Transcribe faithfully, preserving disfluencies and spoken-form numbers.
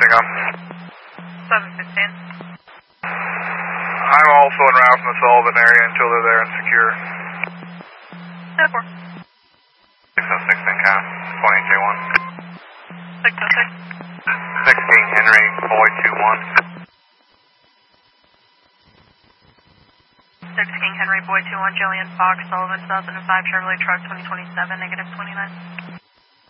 Passing up. seven fifteen. I'm also en route from the Sullivan area until they're there and secure. ten four. six oh six in count, twenty J one. six oh six. sixteen Henry, Boyd two one. six King Henry, Boyd two one, Jillian Fox, Sullivan, two thousand five Chevrolet truck, twenty twenty-seven, negative twenty-nine.